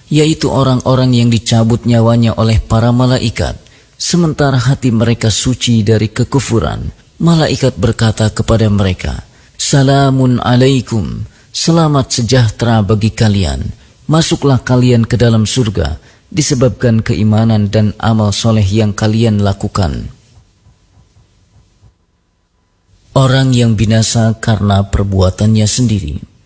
yaitu orang-orang yang dicabut nyawanya oleh para malaikat, sementara hati mereka suci dari kekufuran. Malaikat berkata kepada mereka, "Salamun alaikum, selamat sejahtera bagi kalian. Masuklah kalian ke dalam surga disebabkan keimanan dan amal soleh yang kalian lakukan." Orang yang binasa karena perbuatannya sendiri.